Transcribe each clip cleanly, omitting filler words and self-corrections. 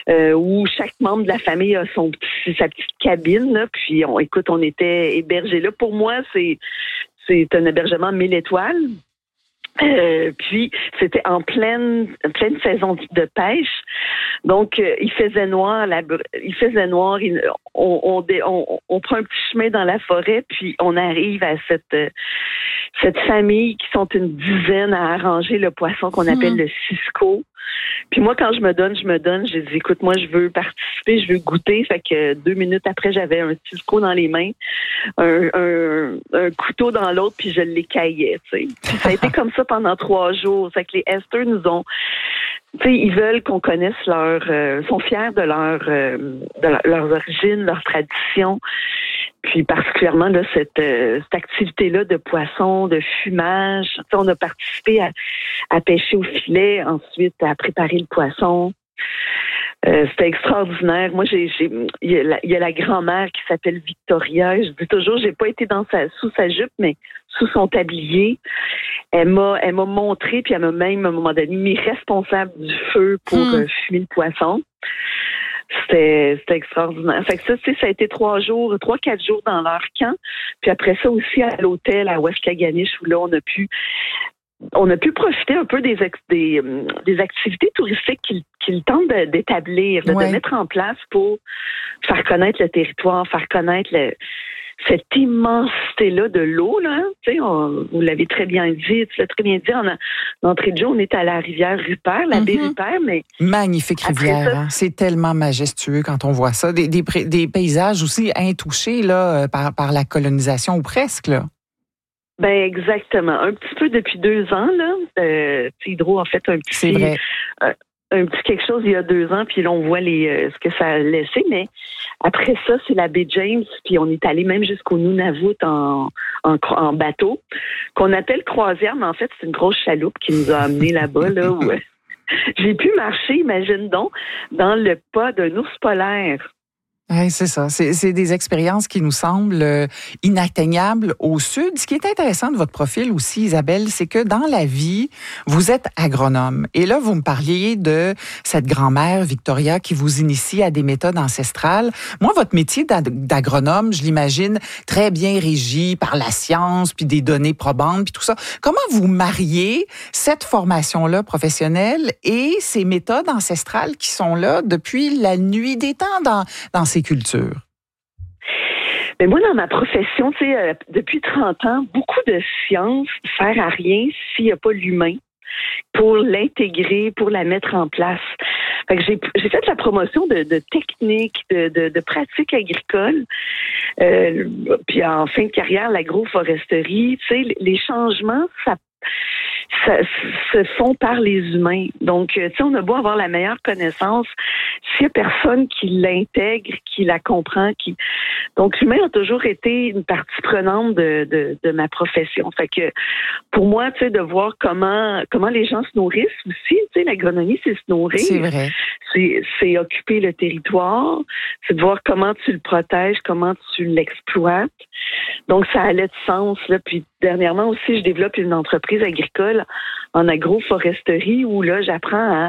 où chaque membre de la famille a sa petite cabine, là, puis on était hébergés là. Pour moi, c'est un hébergement 1000 étoiles. Puis c'était en pleine saison de pêche, donc il faisait noir. On prend un petit chemin dans la forêt, puis on arrive à cette famille qui sont une dizaine à arranger le poisson qu'on appelle le cisco. Puis moi, quand je me donne, j'ai dit, écoute, moi, je veux participer, je veux goûter. Fait que 2 minutes après, j'avais un cisco dans les mains, un couteau dans l'autre, puis je l'écaillais, tu sais. Puis ça a été comme ça pendant 3 jours. Fait que les Esther nous ont... Tu sais, ils veulent qu'on connaisse sont fiers de leurs origines, leurs traditions. Puis particulièrement là, cette activité-là de poisson, de fumage. Tu sais, on a participé à pêcher au filet, ensuite à préparer le poisson. C'était extraordinaire. Moi, il y a la grand-mère qui s'appelle Victoria. Je dis toujours, j'ai pas été sous sa jupe, mais sous son tablier. Elle m'a montré, puis elle m'a même, à un moment donné, mis responsable du feu pour fumer le poisson. C'était extraordinaire. Fait que ça a été 3-4 jours dans leur camp. Puis après ça aussi à l'hôtel à Ouashkaganish, où là, on a pu profiter un peu des activités touristiques qu'ils tentent d'établir, de mettre en place pour faire connaître le territoire, faire connaître cette immensité-là de l'eau, là. Tu sais, vous l'avez très bien dit, tu l'as très bien dit, en entrée de jeu, on est à la rivière Rupert, la baie Rupert, mais... Magnifique rivière, ça, hein? C'est tellement majestueux quand on voit ça. Des paysages aussi intouchés, là, par la colonisation, ou presque, là. Ben exactement. Un petit peu depuis 2 ans, là. Hydro a fait un petit... C'est vrai. Un petit quelque chose il y a 2 ans, puis là, on voit ce que ça a laissé, mais après ça, c'est la baie James, puis on est allé même jusqu'au Nunavut en bateau, qu'on appelle croisière, mais en fait, c'est une grosse chaloupe qui nous a amenés là-bas, là, où j'ai pu marcher, imagine donc, dans le pas d'un ours polaire. Oui, c'est ça. C'est des expériences qui nous semblent inatteignables au sud. Ce qui est intéressant de votre profil aussi, Isabelle, c'est que dans la vie, vous êtes agronome. Et là, vous me parliez de cette grand-mère, Victoria, qui vous initie à des méthodes ancestrales. Moi, votre métier d'agronome, je l'imagine très bien régi par la science, puis des données probantes, puis tout ça. Comment vous mariez cette formation-là professionnelle et ces méthodes ancestrales qui sont là depuis la nuit des temps dans ces cultures? Mais moi, dans ma profession, tu sais, depuis 30 ans, beaucoup de science ne sert à rien s'il n'y a pas l'humain pour l'intégrer, pour la mettre en place. Fait que j'ai fait la promotion de techniques, de pratiques agricoles. Puis en fin de carrière, l'agroforesterie, tu sais, les changements, ça se font par les humains. Donc, tu sais, on a beau avoir la meilleure connaissance, s'il y a personne qui l'intègre, qui la comprend, donc l'humain a toujours été une partie prenante de ma profession. Fait que pour moi, tu sais, de voir comment les gens se nourrissent aussi, tu sais, l'agronomie, c'est se nourrir. C'est vrai. C'est occuper le territoire, c'est de voir comment tu le protèges, comment tu l'exploites. Donc, ça allait de sens, là. Puis, dernièrement aussi, je développe une entreprise agricole en agroforesterie où, là, j'apprends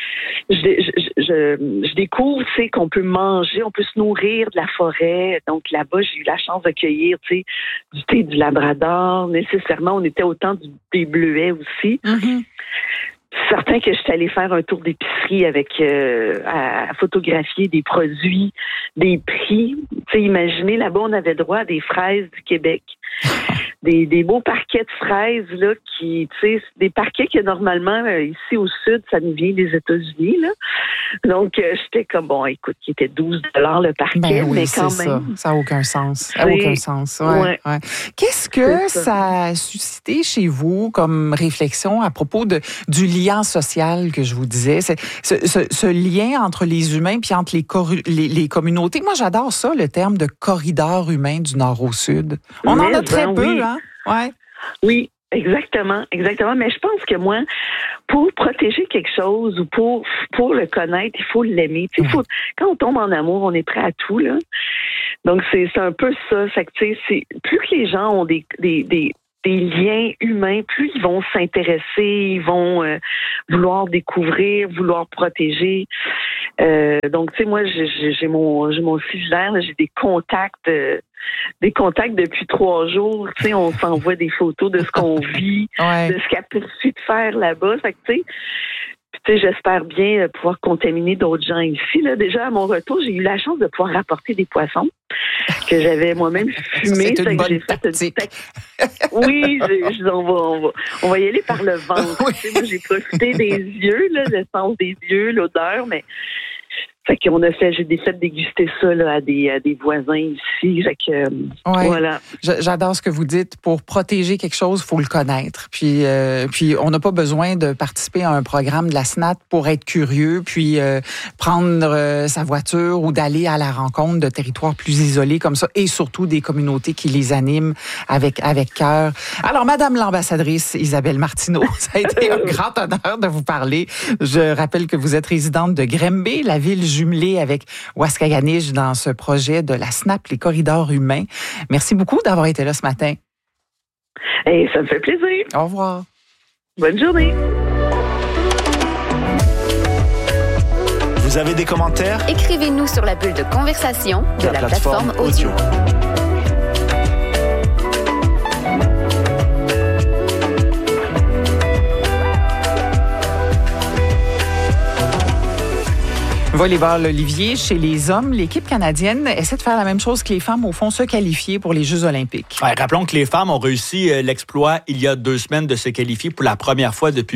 je découvre, tu sais, qu'on peut manger, on peut se nourrir de la forêt. Donc, là-bas, j'ai eu la chance de cueillir, tu sais, du thé du Labrador. Nécessairement, on était au temps des bleuets aussi. Mm-hmm. Certain que je suis allée faire un tour d'épicerie à photographier des produits, des prix. Tu sais, imaginez, là-bas, on avait droit à des fraises du Québec. Des beaux parquets de fraises, là, tu sais, des parquets que normalement, ici au sud, ça nous vient des États-Unis, là. Donc, j'étais comme, bon, écoute, qui était 12 $ le parquet, ben oui, mais quand même. Ça n'a aucun sens. Ça n'a aucun sens. Ouais. Qu'est-ce que ça a suscité chez vous comme réflexion à propos du lien social que je vous disais? Ce lien entre les humains puis entre les communautés. Moi, j'adore ça, le terme de corridor humain du nord au sud. On en a très peu, hein? Ouais. Oui, exactement. Mais je pense que moi, pour protéger quelque chose ou pour le connaître, il faut l'aimer. Quand on tombe en amour, on est prêt à tout, là. Donc, c'est un peu ça. Fait que, tu sais, plus que les gens ont des des liens humains, plus ils vont s'intéresser, ils vont vouloir découvrir, vouloir protéger. Donc, tu sais, moi, j'ai mon cellulaire, j'ai des contacts depuis 3 jours. Tu sais, on s'envoie des photos de ce qu'on vit, de ce qu'elle poursuit de faire là-bas. Fait que, tu sais, j'espère bien pouvoir contaminer d'autres gens ici. Là. Déjà, à mon retour, j'ai eu la chance de pouvoir rapporter des poissons que j'avais moi-même fumés. C'est une bonne tactique. Oui, on va y aller par le ventre. Oui. Moi, j'ai profité des yeux, là, le sens des yeux, l'odeur, mais fait qu'on j'ai fait déguster ça là, à des voisins ici. Fait que, voilà. J'adore ce que vous dites. Pour protéger quelque chose, il faut le connaître. Puis on n'a pas besoin de participer à un programme de la SNAT pour être curieux, puis prendre sa voiture ou d'aller à la rencontre de territoires plus isolés comme ça, et surtout des communautés qui les animent avec cœur. Alors, Madame l'ambassadrice Isabelle Martineau, ça a été un grand honneur de vous parler. Je rappelle que vous êtes résidente de Granby, la ville jumelé avec Waskaganish dans ce projet de la SNAP, les corridors humains. Merci beaucoup d'avoir été là ce matin. Et ça me fait plaisir. Au revoir. Bonne journée. Vous avez des commentaires? Écrivez-nous sur la bulle de conversation de la plateforme audio. Volleyball Olivier, chez les hommes, l'équipe canadienne essaie de faire la même chose que les femmes, au fond, se qualifier pour les Jeux olympiques. Ouais, rappelons que les femmes ont réussi l'exploit il y a 2 semaines de se qualifier pour la première fois depuis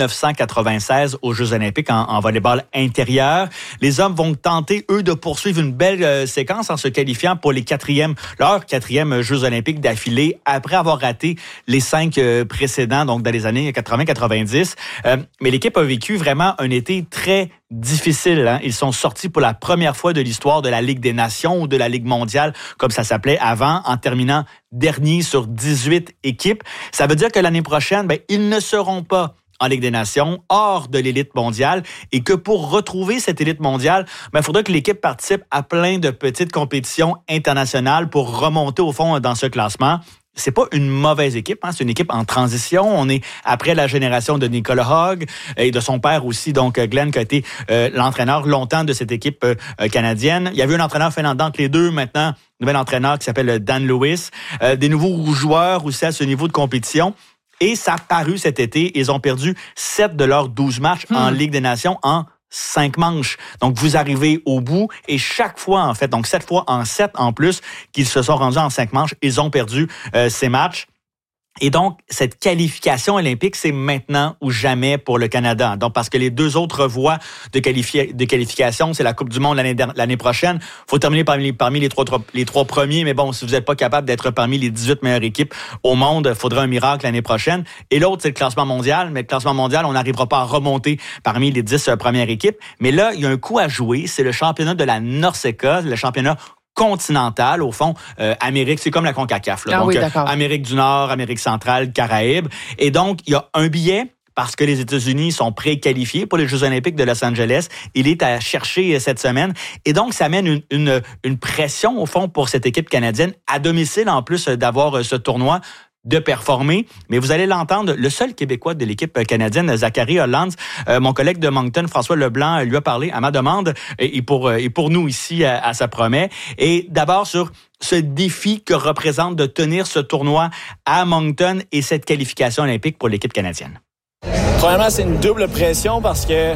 1996 aux Jeux olympiques en volleyball intérieur. Les hommes vont tenter, eux, de poursuivre une belle séquence en se qualifiant pour leur quatrième Jeux olympiques d'affilée après avoir raté les 5 précédents, donc dans les années 80-90. Mais l'équipe a vécu vraiment un été très difficile. Hein? Ils sont sortis pour la première fois de l'histoire de la Ligue des Nations ou de la Ligue mondiale, comme ça s'appelait avant, en terminant dernier sur 18 équipes. Ça veut dire que l'année prochaine, ils ne seront pas en Ligue des Nations, hors de l'élite mondiale, et que pour retrouver cette élite mondiale, il faudra que l'équipe participe à plein de petites compétitions internationales pour remonter au fond dans ce classement. C'est pas une mauvaise équipe, hein? C'est une équipe en transition. On est après la génération de Nicola Hogg et de son père aussi, donc Glenn, qui a été l'entraîneur longtemps de cette équipe canadienne. Il y avait un entraîneur finlandais entre les deux, maintenant, nouvel entraîneur qui s'appelle Dan Lewis. Des nouveaux joueurs aussi à ce niveau de compétition. Et ça a paru cet été. Ils ont perdu 7 de leurs 12 matchs en Ligue des Nations en 5 manches. Donc, vous arrivez au bout et chaque fois, en fait, donc 7 fois en 7 en plus, qu'ils se sont rendus en 5 manches, ils ont perdu ces matchs. Et donc, cette qualification olympique, c'est maintenant ou jamais pour le Canada. Donc, parce que les 2 autres voies de qualification, c'est la Coupe du Monde l'année prochaine. Faut terminer parmi les 3 premiers. Mais bon, si vous n'êtes pas capable d'être parmi les 18 meilleures équipes au monde, il faudra un miracle l'année prochaine. Et l'autre, c'est le classement mondial. Mais le classement mondial, on n'arrivera pas à remonter parmi les 10 premières équipes. Mais là, il y a un coup à jouer. C'est le championnat de la NORCECA, le championnat continentale, au fond, Amérique, c'est comme la CONCACAF. Là. Donc, Amérique du Nord, Amérique centrale, Caraïbes. Et donc, il y a un billet parce que les États-Unis sont pré-qualifiés pour les Jeux olympiques de Los Angeles. Il est à chercher cette semaine. Et donc, ça mène une pression, au fond, pour cette équipe canadienne, à domicile, en plus d'avoir ce tournoi, de performer. Mais vous allez l'entendre, le seul Québécois de l'équipe canadienne, Zachary Hollands, mon collègue de Moncton, François Leblanc, lui a parlé à ma demande et pour nous ici à Ça promet. Et d'abord sur ce défi que représente de tenir ce tournoi à Moncton et cette qualification olympique pour l'équipe canadienne. Premièrement, c'est une double pression parce que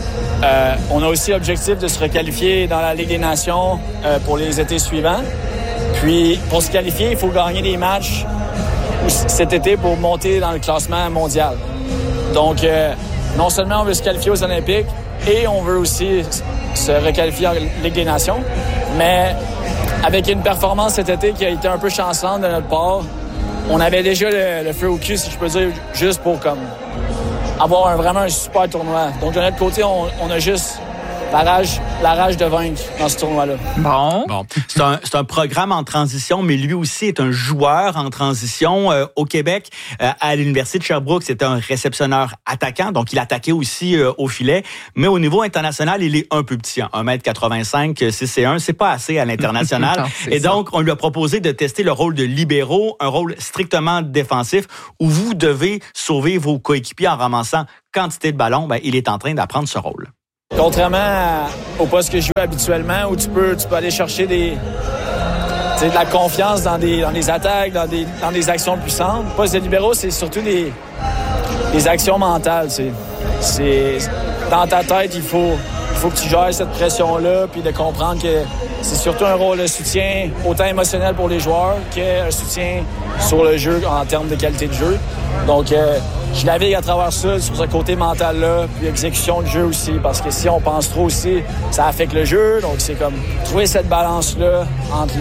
on a aussi l'objectif de se requalifier dans la Ligue des Nations pour les étés suivants. Puis, pour se qualifier, il faut gagner des matchs cet été pour monter dans le classement mondial. Donc, non seulement on veut se qualifier aux Olympiques et on veut aussi se requalifier en Ligue des Nations, mais avec une performance cet été qui a été un peu chancelante de notre part, on avait déjà le feu au cul, si je peux dire, juste pour avoir vraiment un super tournoi. Donc, de notre côté, on a juste la rage de vaincre dans ce tournoi-là. Bon. C'est un programme en transition, mais lui aussi est un joueur en transition. Au Québec, à l'Université de Sherbrooke, c'était un réceptionneur attaquant, donc il attaquait aussi au filet. Mais au niveau international, il est un peu petit, 1m85, 6'1", c'est pas assez à l'international. Non, et donc, on lui a proposé de tester le rôle de libéraux, un rôle strictement défensif, où vous devez sauver vos coéquipiers en ramassant quantité de ballons. Il est en train d'apprendre ce rôle. Contrairement au poste que je joue habituellement, où tu peux aller chercher de la confiance dans des attaques, dans des actions puissantes. Le poste de libéraux, c'est surtout des actions mentales. C'est dans ta tête, il faut que tu gères cette pression-là, puis de comprendre que c'est surtout un rôle de soutien, autant émotionnel pour les joueurs qu'un soutien sur le jeu en termes de qualité de jeu. Donc, je navigue à travers ça, sur ce côté mental-là, puis exécution de jeu aussi, parce que si on pense trop aussi, ça affecte le jeu. Donc, c'est comme trouver cette balance-là entre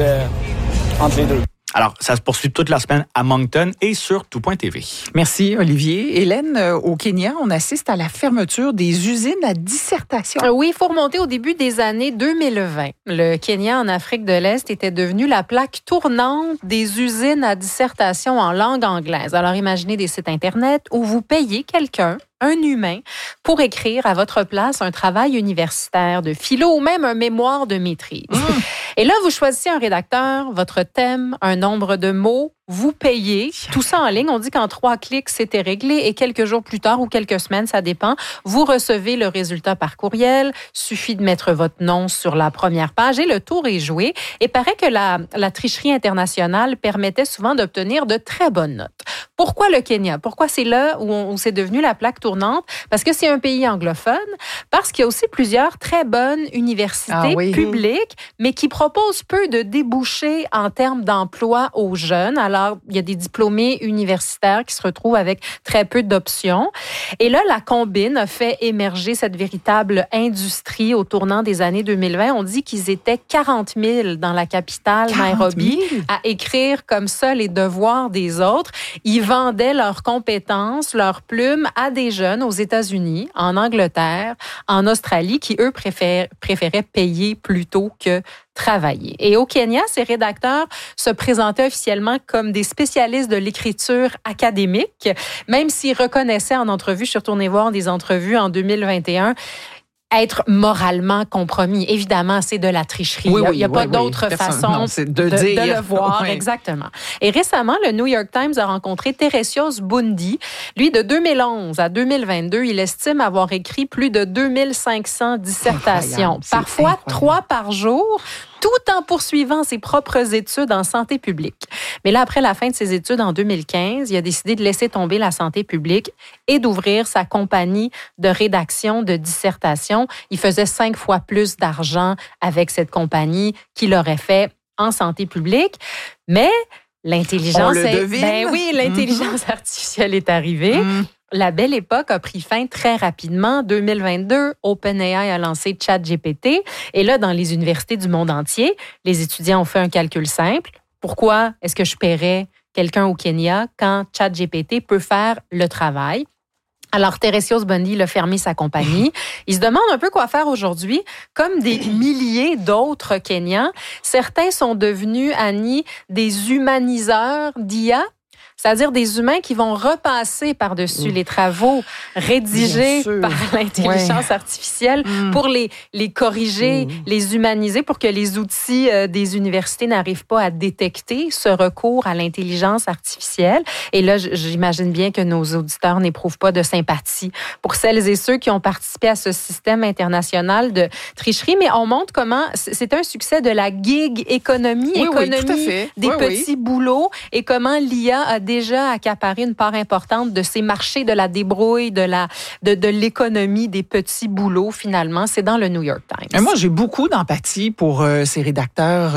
les deux. Alors, ça se poursuit toute la semaine à Moncton et sur tout.tv. Merci, Olivier. Hélène, au Kenya, on assiste à la fermeture des usines à dissertation. Oui, il faut remonter au début des années 2020. Le Kenya, en Afrique de l'Est, était devenu la plaque tournante des usines à dissertation en langue anglaise. Alors, imaginez des sites Internet où vous payez quelqu'un, un humain, pour écrire à votre place un travail universitaire de philo ou même un mémoire de maîtrise. Et là, vous choisissez un rédacteur, votre thème, un nombre de mots, vous payez, tout ça en ligne. On dit qu'en 3 clics, c'était réglé et quelques jours plus tard ou quelques semaines, ça dépend, vous recevez le résultat par courriel. Suffit de mettre votre nom sur la première page et le tour est joué. Et paraît que la tricherie internationale permettait souvent d'obtenir de très bonnes notes. Pourquoi le Kenya? Pourquoi c'est là où c'est devenu la plaque tournante? Parce que c'est un pays anglophone, parce qu'il y a aussi plusieurs très bonnes universités publiques, mais qui proposent peu de débouchés en termes d'emploi aux jeunes. Alors, il y a des diplômés universitaires qui se retrouvent avec très peu d'options. Et là, la combine a fait émerger cette véritable industrie au tournant des années 2020. On dit qu'ils étaient 40 000 dans la capitale, Nairobi, à écrire comme ça les devoirs des autres. Ils vendaient leurs compétences, leurs plumes à des jeunes aux États-Unis, en Angleterre, en Australie, qui, eux, préféraient payer plutôt que travailler. Et au Kenya, ces rédacteurs se présentaient officiellement comme des spécialistes de l'écriture académique, même s'ils reconnaissaient en entrevue, je suis retournée voir des entrevues en 2021, être moralement compromis. Évidemment, c'est de la tricherie. Il n'y a pas d'autre façon de le voir. Oui. Exactement. Et récemment, le New York Times a rencontré Teresios Bundi. Lui, de 2011 à 2022, il estime avoir écrit plus de 2500 dissertations. Parfois 3 par jour, tout en poursuivant ses propres études en santé publique. Mais là, après la fin de ses études en 2015, il a décidé de laisser tomber la santé publique et d'ouvrir sa compagnie de rédaction de dissertation. Il faisait 5 fois plus d'argent avec cette compagnie qu'il aurait fait en santé publique. Mais l'intelligence... l'intelligence artificielle est arrivée. La belle époque a pris fin très rapidement. En 2022, OpenAI a lancé ChatGPT. Et là, dans les universités du monde entier, les étudiants ont fait un calcul simple. Pourquoi est-ce que je paierais quelqu'un au Kenya quand ChatGPT peut faire le travail? Alors, Teresios Bundi a fermé sa compagnie. Il se demande un peu quoi faire aujourd'hui. Comme des milliers d'autres Kenyans, certains sont devenus, Annie, des humaniseurs d'IA. C'est-à-dire des humains qui vont repasser par-dessus les travaux rédigés par l'intelligence artificielle pour les corriger, les humaniser, pour que les outils des universités n'arrivent pas à détecter ce recours à l'intelligence artificielle. Et là, j'imagine bien que nos auditeurs n'éprouvent pas de sympathie pour celles et ceux qui ont participé à ce système international de tricherie. Mais on montre comment c'est un succès de la gig économie, des petits boulots, et comment l'IA a déjà accaparé une part importante de ces marchés de la débrouille, de l'économie des petits boulots, finalement. C'est dans le New York Times. Moi, j'ai beaucoup d'empathie pour ces rédacteurs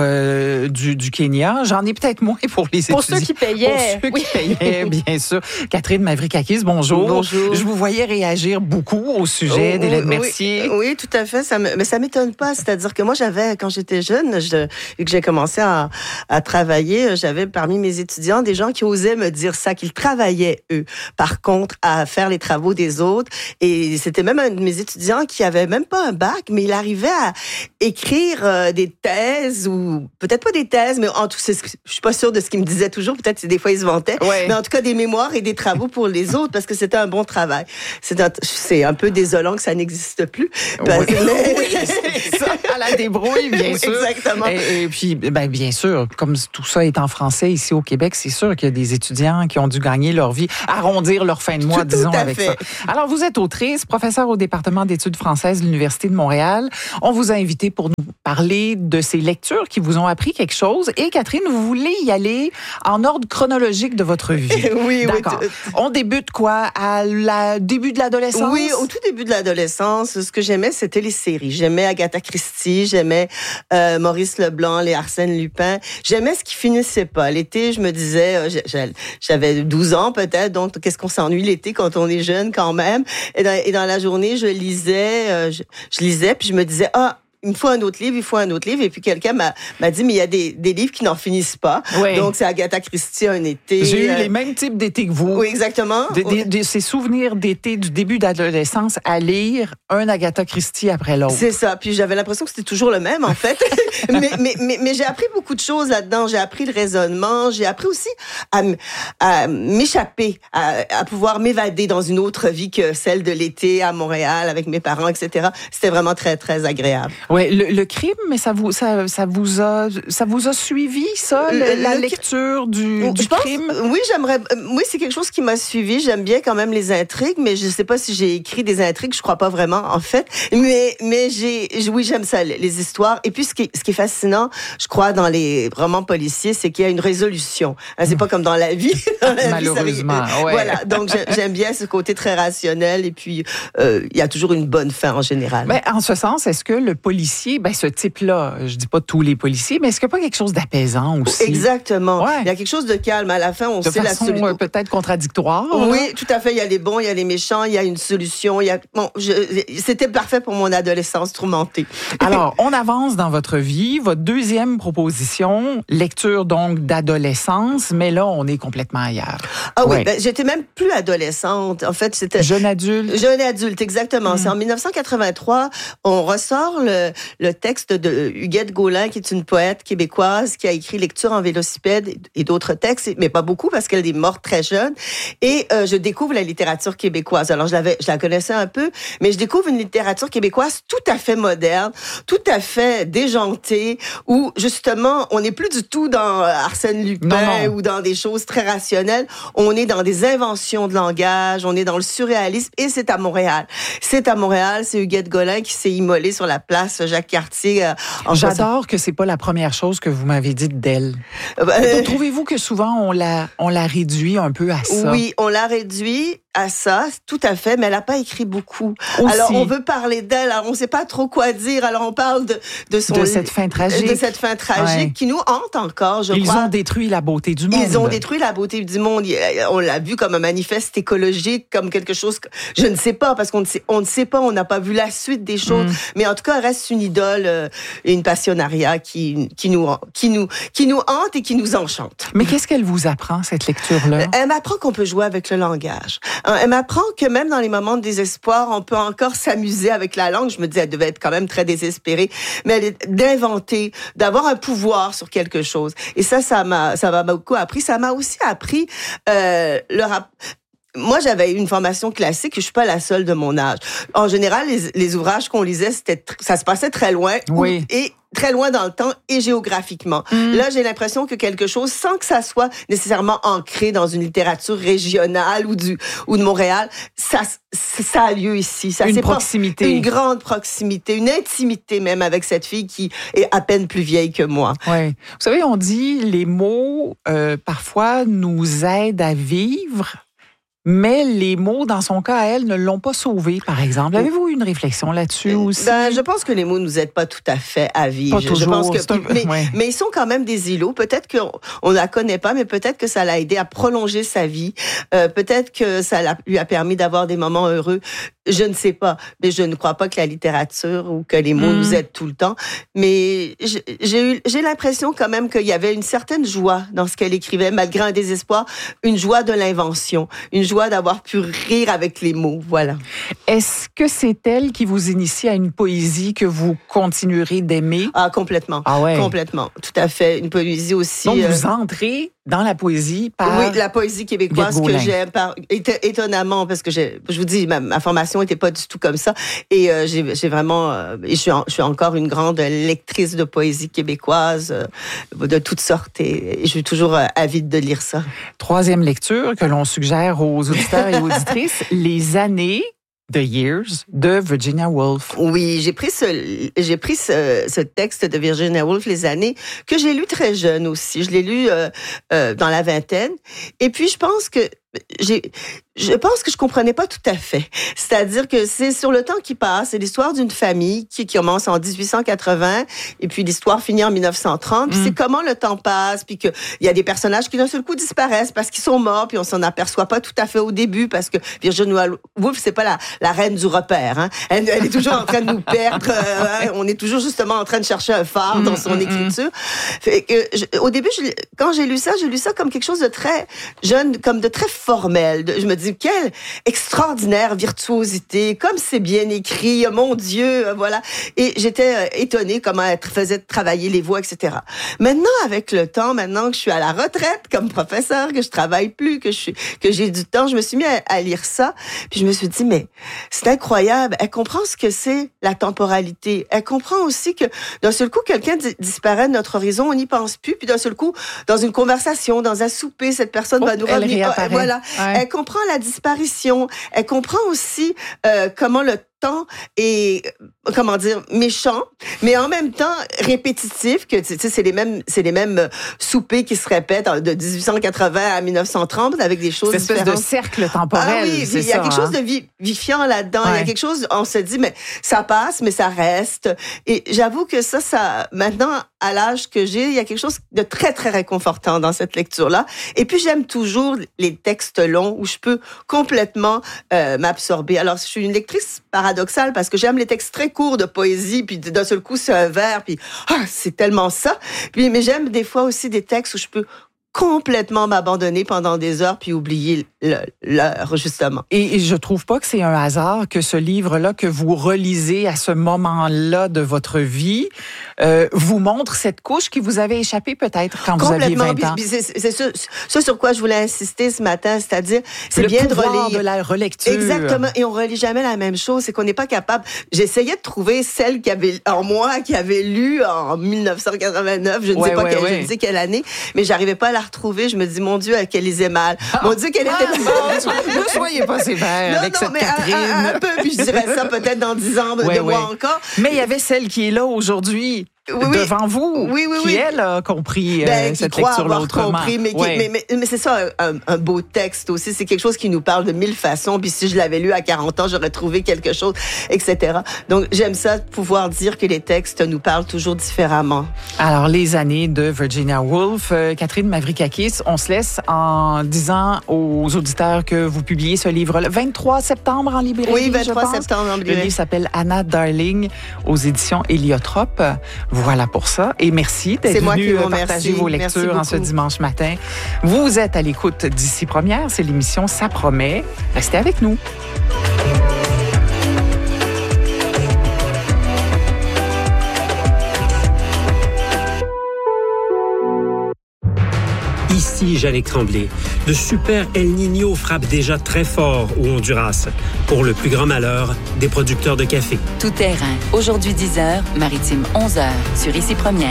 du Kenya. J'en ai peut-être moins pour les étudiants. Pour ceux qui payaient. Pour ceux qui payaient, bien sûr. Catherine Mavrikakis, bonjour. Bonjour. Je vous voyais réagir beaucoup au sujet d'Hélène Mercier. Oui, tout à fait. Mais ça m'étonne pas. C'est-à-dire que moi, quand j'étais jeune, et que j'ai commencé à travailler, j'avais parmi mes étudiants des gens qui osaient me me dire ça, qu'ils travaillaient, eux, par contre, à faire les travaux des autres. Et c'était même un de mes étudiants qui avait même pas un bac, mais il arrivait à écrire des thèses, ou peut-être pas des thèses, mais en tout cas, je suis pas sûre de ce qu'il me disait toujours, peut-être que des fois il se vantait, mais en tout cas des mémoires et des travaux pour les autres, parce que c'était un bon travail. C'est un peu désolant que ça n'existe plus. Oui, ça, à la débrouille, bien sûr. Exactement. Et puis, bien sûr, comme tout ça est en français ici au Québec, c'est sûr qu'il y a des étudiants qui ont dû gagner leur vie, arrondir leur fin de mois, disons, avec ça. Alors, vous êtes autrice, professeure au département d'études françaises de l'Université de Montréal. On vous a invité pour nous parler de ces lectures qui vous ont appris quelque chose. Et Catherine, vous voulez y aller en ordre chronologique de votre vie. Oui, d'accord. On débute quoi? À début de l'adolescence? Oui, au tout début de l'adolescence, ce que j'aimais, c'était les séries. J'aimais Agatha Christie, j'aimais Maurice Leblanc, les Arsène Lupin. J'aimais ce qui finissait pas. L'été, je me disais, j'avais 12 ans peut-être, donc qu'est-ce qu'on s'ennuie l'été quand on est jeune quand même. Et dans la journée, je lisais, je lisais, puis je me disais, il me faut un autre livre, il faut un autre livre. Et puis quelqu'un m'a dit, mais il y a des livres qui n'en finissent pas. Oui. Donc, c'est Agatha Christie, un été. J'ai eu les mêmes types d'été que vous. Oui, exactement. Ces souvenirs d'été du début d'adolescence à lire un Agatha Christie après l'autre. C'est ça. Puis j'avais l'impression que c'était toujours le même, en fait. mais j'ai appris beaucoup de choses là-dedans. J'ai appris le raisonnement. J'ai appris aussi à m'échapper, à pouvoir m'évader dans une autre vie que celle de l'été à Montréal avec mes parents, etc. C'était vraiment très, très agréable. Oui, le crime, mais ça vous a suivi, ça, la lecture du crime? Oui, oui, c'est quelque chose qui m'a suivi. J'aime bien quand même les intrigues, mais je sais pas si j'ai écrit des intrigues. Je crois pas vraiment, en fait. Mais oui, j'aime ça, les histoires. Et puis, ce qui est fascinant, je crois, dans les romans policiers, c'est qu'il y a une résolution. C'est pas comme dans la vie. Malheureusement, ouais. Voilà. Donc, j'aime bien ce côté très rationnel. Et puis, il y a toujours une bonne fin en général. Ben, en ce sens, est-ce que le policier, ce type-là, je dis pas tous les policiers, mais est-ce qu'il n'y a pas quelque chose d'apaisant aussi? Exactement. Ouais. Il y a quelque chose de calme. À la fin, on sait la solution. Peut-être contradictoire. Oui, tout à fait. Il y a les bons, il y a les méchants, il y a une solution. C'était parfait pour mon adolescence tourmentée. Alors, on avance dans votre vie. Votre deuxième proposition, lecture donc d'adolescence, mais là, on est complètement ailleurs. Ah oui, j'étais même plus adolescente. En fait, c'était... Jeune adulte. Jeune adulte, exactement. C'est en 1983, on ressort le texte de Huguette Gaulin, qui est une poète québécoise qui a écrit Lecture en vélocipède et d'autres textes, mais pas beaucoup parce qu'elle est morte très jeune. Et je découvre la littérature québécoise. Alors, je la connaissais un peu, mais je découvre une littérature québécoise tout à fait moderne, tout à fait déjantée, où justement, on n'est plus du tout dans Arsène Lupin ou dans des choses très rationnelles. On est dans des inventions de langage, on est dans le surréalisme, et c'est à Montréal. C'est à Montréal, c'est Huguette Gaulin qui s'est immolée sur la place Jacques-Cartier. J'adore que c'est pas la première chose que vous m'avez dite d'elle. Trouvez-vous que souvent on la réduit un peu à ça? Oui, on l'a réduit à ça, tout à fait, mais elle n'a pas écrit beaucoup. Aussi. Alors, on veut parler d'elle, alors on ne sait pas trop quoi dire, alors on parle de cette fin tragique. De cette fin tragique qui nous hante encore, je crois. Ils ont détruit la beauté du monde. Ils ont détruit la beauté du monde. On l'a vu comme un manifeste écologique, comme quelque chose que je ne sais pas, parce qu'on ne sait pas, on n'a pas vu la suite des choses, mais en tout cas, elle reste une idole et une passionnariat qui nous hante et qui nous enchante. Mais qu'est-ce qu'elle vous apprend, cette lecture-là? Elle m'apprend qu'on peut jouer avec le langage. Elle m'apprend que même dans les moments de désespoir, on peut encore s'amuser avec la langue. Je me disais, elle devait être quand même très désespérée, mais elle est d'inventer, d'avoir un pouvoir sur quelque chose. Et ça m'a beaucoup appris. Ça m'a aussi appris moi, j'avais une formation classique, je suis pas la seule de mon âge. En général, les ouvrages qu'on lisait, ça se passait très loin. Oui. Et très loin dans le temps et géographiquement. Là, j'ai l'impression que quelque chose, sans que ça soit nécessairement ancré dans une littérature régionale ou de Montréal, ça a lieu ici. Une proximité. Une grande proximité, une intimité même avec cette fille qui est à peine plus vieille que moi. Oui. Vous savez, on dit les mots, parfois, nous aident à vivre. Mais les mots, dans son cas, elle, ne l'ont pas sauvée, par exemple. Avez-vous une réflexion là-dessus aussi? Je pense que les mots nous aident pas tout à fait à vivre. Pas toujours. Je pense mais ils sont quand même des îlots. Peut-être qu'on la connaît pas, mais peut-être que ça l'a aidé à prolonger sa vie. Peut-être que ça lui a permis d'avoir des moments heureux. Je ne sais pas, mais je ne crois pas que la littérature ou que les mots nous aident tout le temps. Mais j'ai l'impression quand même qu'il y avait une certaine joie dans ce qu'elle écrivait, malgré un désespoir, une joie de l'invention, une joie d'avoir pu rire avec les mots, voilà. Est-ce que c'est elle qui vous initie à une poésie que vous continuerez d'aimer? Ah, complètement. Ah ouais. Complètement, tout à fait. Une poésie aussi... Donc, vous entrez dans la poésie par... Oui, la poésie québécoise que j'aime étonnamment, parce que je vous dis, ma formation n'était pas du tout comme ça. Et j'ai vraiment... je suis encore une grande lectrice de poésie québécoise de toutes sortes. Et je suis toujours avide de lire ça. Troisième lecture que l'on suggère aux auditeurs et auditrices, Les années... The Years de Virginia Woolf. Oui, j'ai pris ce texte de Virginia Woolf, Les années, que j'ai lu très jeune aussi. Je l'ai lu dans la vingtaine. Et puis, je pense que je comprenais pas tout à fait. C'est-à-dire que c'est sur le temps qui passe, c'est l'histoire d'une famille qui commence en 1880 et puis l'histoire finit en 1930. Puis c'est comment le temps passe, puis qu'il y a des personnages qui d'un seul coup disparaissent parce qu'ils sont morts, puis on s'en aperçoit pas tout à fait au début parce que Virginia Woolf, c'est pas la reine du repère. Hein. Elle est toujours en train de nous perdre. On est toujours justement en train de chercher un phare dans son écriture. Fait que au début, quand j'ai lu ça comme quelque chose de très jeune, comme de très formel. Je me dis, quelle extraordinaire virtuosité, comme c'est bien écrit, mon Dieu, voilà. Et j'étais étonnée comment elle faisait travailler les voix, etc. Maintenant, avec le temps, maintenant que je suis à la retraite comme professeur, que je travaille plus, que j'ai du temps, je me suis mis à lire ça, puis je me suis dit, mais c'est incroyable. Elle comprend ce que c'est la temporalité. Elle comprend aussi que d'un seul coup, quelqu'un disparaît de notre horizon, on n'y pense plus, puis d'un seul coup, dans une conversation, dans un souper, cette personne va nous revenir. Voilà. Ouais. Elle comprend la disparition. Elle comprend aussi comment le temps est, méchant, mais en même temps répétitif, que tu sais, c'est les mêmes soupers qui se répètent de 1880 à 1930 avec des choses différentes. Cette espèce de cercle temporel. Ah oui, il y a quelque chose de vivifiant là-dedans. Ouais. Il y a quelque chose, on se dit, mais ça passe, mais ça reste. Et j'avoue que ça, maintenant, à l'âge que j'ai, il y a quelque chose de très, très réconfortant dans cette lecture-là. Et puis, j'aime toujours les textes longs où je peux complètement m'absorber. Alors, je suis une lectrice paradoxale parce que j'aime les textes très courts de poésie, puis d'un seul coup, c'est un vers, puis c'est tellement ça. Puis, mais j'aime des fois aussi des textes où je peux complètement m'abandonner pendant des heures puis oublier l'heure, justement. Et je trouve pas que c'est un hasard que ce livre-là que vous relisez à ce moment-là de votre vie vous montre cette couche qui vous avait échappé peut-être quand vous aviez 20 ans. C'est ça sur quoi je voulais insister ce matin, c'est-à-dire c'est le bien de relire. De la relecture. Exactement, et on relit jamais la même chose, c'est qu'on n'est pas capable. J'essayais de trouver celle qui avait lu en 1989, je ne sais quelle année, mais j'arrivais pas à la retrouver. Je me dis, mon Dieu, qu'elle lisait mal. Mon Dieu, qu'elle était ne soyez pas sévère avec cette Catherine. Un peu, puis je dirais ça peut-être dans 10 ans de moi encore. Mais il y avait celle qui est là aujourd'hui. Devant vous, qui elle a compris cette lecture-là autrement. Compris, mais c'est ça un beau texte aussi. C'est quelque chose qui nous parle de 1000 façons. Puis si je l'avais lu à 40 ans, j'aurais trouvé quelque chose, etc. Donc j'aime ça, pouvoir dire que les textes nous parlent toujours différemment. Alors les années de Virginia Woolf, Catherine Mavrikakis, on se laisse en disant aux auditeurs que vous publiez ce livre le 23 septembre en librairie. Oui, 23 septembre en librairie. Le livre s'appelle Anna Darling aux éditions Héliotrope. Voilà pour ça. Et merci d'être venu partager vos lectures en ce dimanche matin. Vous êtes à l'écoute d'Ici Première. C'est l'émission Ça promet. Restez avec nous. Ici Jannick Tremblay. De super El Niño frappe déjà très fort au Honduras, pour le plus grand malheur des producteurs de café. Tout terrain, aujourd'hui 10h, maritime 11h, sur Ici Première.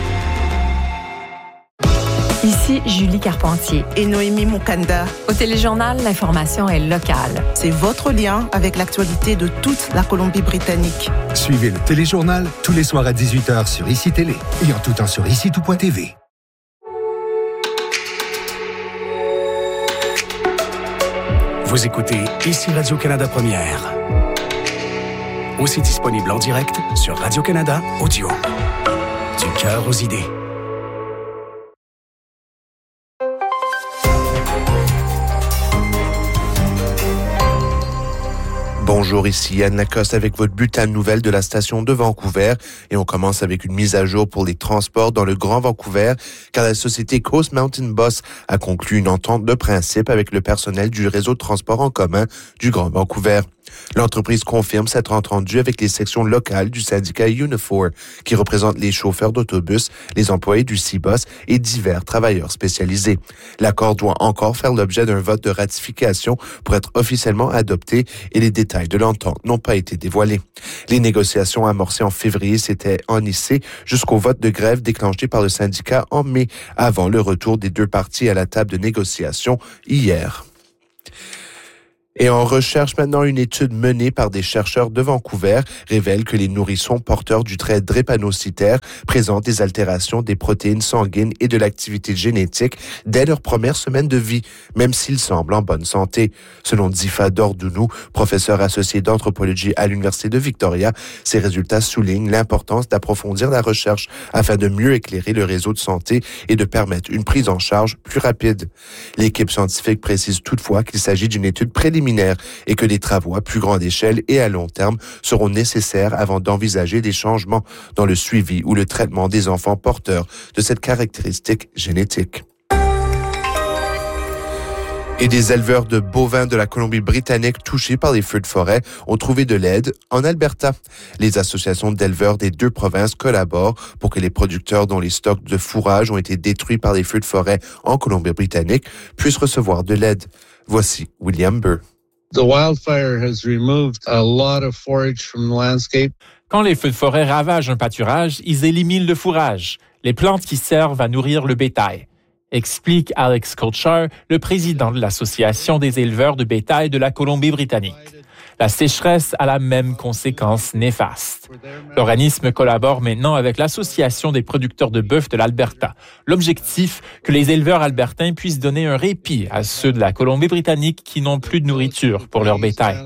Ici Julie Carpentier et Noémie Moukanda. Au Téléjournal, l'information est locale. C'est votre lien avec l'actualité de toute la Colombie-Britannique. Suivez le Téléjournal tous les soirs à 18h sur ICI Télé et en tout temps sur ICITout.tv. Vous écoutez Ici Radio-Canada Première. Aussi disponible en direct sur Radio-Canada Audio. Du cœur aux idées. Bonjour, ici Yann Lacoste avec votre bulletin de nouvelles de la station de Vancouver. Et on commence avec une mise à jour pour les transports dans le Grand Vancouver, car la société Coast Mountain Bus a conclu une entente de principe avec le personnel du réseau de transport en commun du Grand Vancouver. L'entreprise confirme s'être entendue avec les sections locales du syndicat Unifor, qui représente les chauffeurs d'autobus, les employés du C-Bus et divers travailleurs spécialisés. L'accord doit encore faire l'objet d'un vote de ratification pour être officiellement adopté et les détails de l'entente n'ont pas été dévoilés. Les négociations amorcées en février s'étaient enlissées jusqu'au vote de grève déclenché par le syndicat en mai, avant le retour des deux parties à la table de négociation hier. Et on recherche maintenant, une étude menée par des chercheurs de Vancouver révèle que les nourrissons porteurs du trait drépanocytaire présentent des altérations des protéines sanguines et de l'activité génétique dès leur première semaine de vie, même s'ils semblent en bonne santé. Selon Zifa Dordounou, professeur associé d'anthropologie à l'Université de Victoria, ces résultats soulignent l'importance d'approfondir la recherche afin de mieux éclairer le réseau de santé et de permettre une prise en charge plus rapide. L'équipe scientifique précise toutefois qu'il s'agit d'une étude préliminaire et que des travaux à plus grande échelle et à long terme seront nécessaires avant d'envisager des changements dans le suivi ou le traitement des enfants porteurs de cette caractéristique génétique. Et des éleveurs de bovins de la Colombie-Britannique touchés par les feux de forêt ont trouvé de l'aide en Alberta. Les associations d'éleveurs des deux provinces collaborent pour que les producteurs dont les stocks de fourrage ont été détruits par les feux de forêt en Colombie-Britannique puissent recevoir de l'aide. Voici William Burr. The wildfire has removed a lot of forage from the landscape. Quand les feux de forêt ravagent un pâturage, ils éliminent le fourrage, les plantes qui servent à nourrir le bétail, explique Alex Culture, le président de l'Association des éleveurs de bétail de la Colombie-Britannique. La sécheresse a la même conséquence néfaste. L'organisme collabore maintenant avec l'Association des producteurs de bœuf de l'Alberta. L'objectif, que les éleveurs albertains puissent donner un répit à ceux de la Colombie-Britannique qui n'ont plus de nourriture pour leur bétail.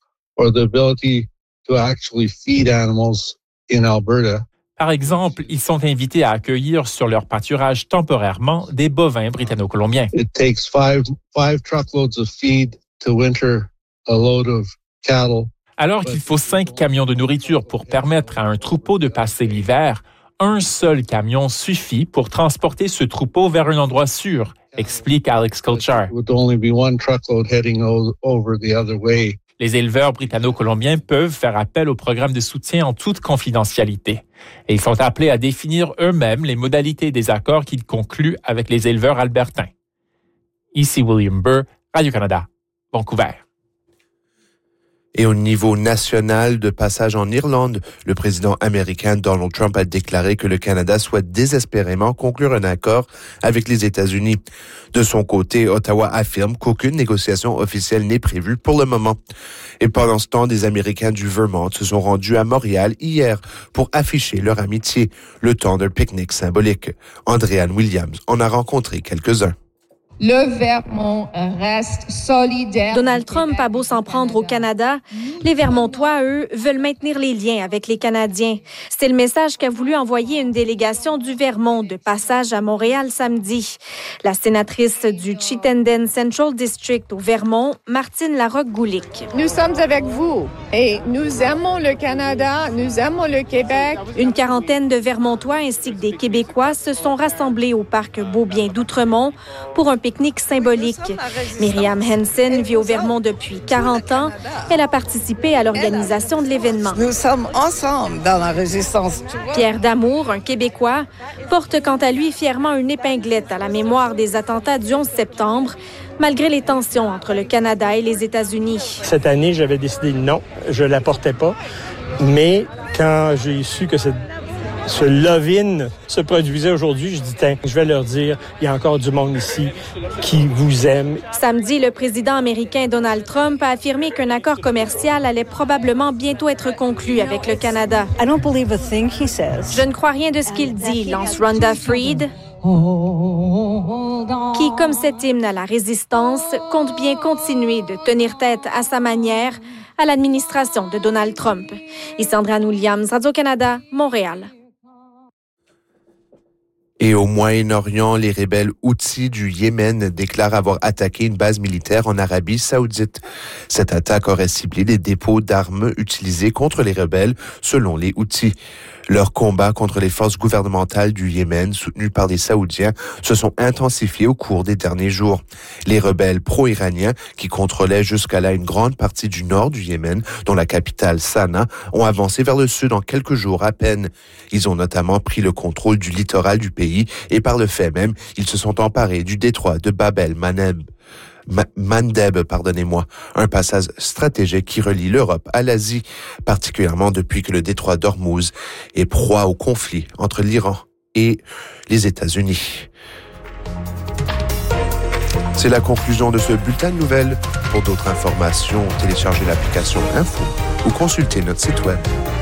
Par exemple, ils sont invités à accueillir sur leur pâturage temporairement des bovins britanno-colombiens. It takes five truckloads of feed to winter a load of cattle. Alors qu'il faut 5 camions de nourriture pour permettre à un troupeau de passer l'hiver, un seul camion suffit pour transporter ce troupeau vers un endroit sûr, explique Alex Culture. Les éleveurs britanno-colombiens peuvent faire appel au programme de soutien en toute confidentialité. Et ils sont appelés à définir eux-mêmes les modalités des accords qu'ils concluent avec les éleveurs albertains. Ici William Burr, Radio-Canada, Vancouver. Et au niveau national, de passage en Irlande, le président américain Donald Trump a déclaré que le Canada souhaite désespérément conclure un accord avec les États-Unis. De son côté, Ottawa affirme qu'aucune négociation officielle n'est prévue pour le moment. Et pendant ce temps, des Américains du Vermont se sont rendus à Montréal hier pour afficher leur amitié, le temps d'un pique-nique symbolique. Andréanne Williams en a rencontré quelques-uns. Le Vermont reste solidaire. Donald Trump a beau s'en prendre au Canada, les Vermontois, eux, veulent maintenir les liens avec les Canadiens. C'est le message qu'a voulu envoyer une délégation du Vermont de passage à Montréal samedi. La sénatrice du Chittenden Central District au Vermont, Martine Larocque-Goulic. Nous sommes avec vous et nous aimons le Canada, nous aimons le Québec. Une quarantaine de Vermontois ainsi que des Québécois se sont rassemblés au parc Beaubien d'Outremont pour un pique-nique symbolique. Myriam Hansen vit au Vermont depuis 40 ans. Elle a participé à l'organisation de l'événement. Nous sommes ensemble dans la résistance. Pierre Damour, un Québécois, porte quant à lui fièrement une épinglette à la mémoire des attentats du 11 septembre, malgré les tensions entre le Canada et les États-Unis. Cette année, j'avais décidé non, je la portais pas. Mais quand j'ai su que ce love-in se produisait aujourd'hui, je dis, je vais leur dire, il y a encore du monde ici qui vous aime. Samedi, le président américain Donald Trump a affirmé qu'un accord commercial allait probablement bientôt être conclu avec le Canada. I don't believe a thing he says. Je ne crois rien de ce qu'il dit, lance Rhonda Freed, qui, comme cet hymne à la résistance, compte bien continuer de tenir tête à sa manière à l'administration de Donald Trump. Ici Andréanne Williams, Radio-Canada, Montréal. Et au Moyen-Orient, les rebelles Houthis du Yémen déclarent avoir attaqué une base militaire en Arabie Saoudite. Cette attaque aurait ciblé les dépôts d'armes utilisés contre les rebelles, selon les Houthis. Leurs combats contre les forces gouvernementales du Yémen, soutenues par les Saoudiens, se sont intensifiés au cours des derniers jours. Les rebelles pro-iraniens, qui contrôlaient jusqu'à là une grande partie du nord du Yémen, dont la capitale Sanaa, ont avancé vers le sud en quelques jours à peine. Ils ont notamment pris le contrôle du littoral du pays et par le fait même, ils se sont emparés du détroit de Bab el-Mandeb. Un passage stratégique qui relie l'Europe à l'Asie, particulièrement depuis que le détroit d'Ormuz est proie au conflit entre l'Iran et les États-Unis. C'est la conclusion de ce bulletin de nouvelles. Pour d'autres informations, téléchargez l'application Info ou consultez notre site web.